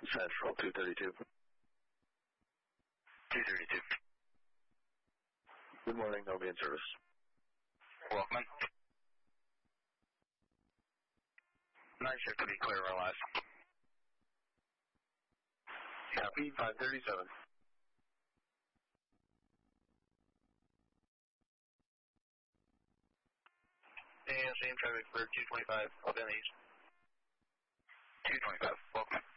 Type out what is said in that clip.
Central 232. 232. Good morning, I'll be in service. Welcome in. Night shift to be clear, we're live. Copy, 537. And same traffic for 225 up in the east. 225, welcome.